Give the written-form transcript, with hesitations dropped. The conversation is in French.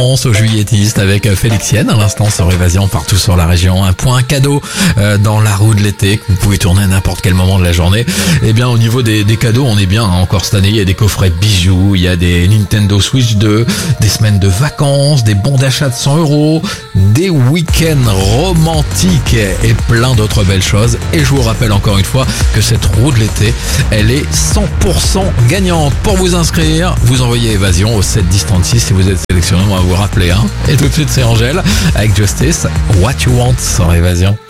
Au juillettiste avec Félixienne à l'instant sur Évasion partout sur la région. Un point cadeau dans la roue de l'été que vous pouvez tourner à n'importe quel moment de la journée. Et bien au niveau des cadeaux, on est bien encore cette année. Il y a des coffrets bijoux, il y a des Nintendo Switch 2, des semaines de vacances, des bons d'achat de 100 €, des week-ends romantiques et plein d'autres belles choses. Et je vous rappelle encore une fois que cette roue de l'été, elle est 100% gagnante. Pour vous inscrire, vous envoyez Évasion au 71036 si vous êtes sélectionné. On va vous rappeler. Et tout de suite, c'est Angèle avec Justice. What You Want sur Évasion.